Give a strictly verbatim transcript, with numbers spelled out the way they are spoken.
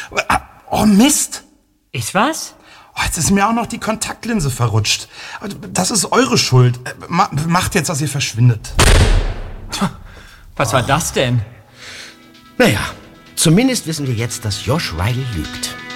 Oh, Mist. Ist was? Oh, jetzt ist mir auch noch die Kontaktlinse verrutscht. Das ist eure Schuld. Macht jetzt, dass ihr verschwindet. Was war das denn? Naja, zumindest wissen wir jetzt, dass Josh Riley lügt.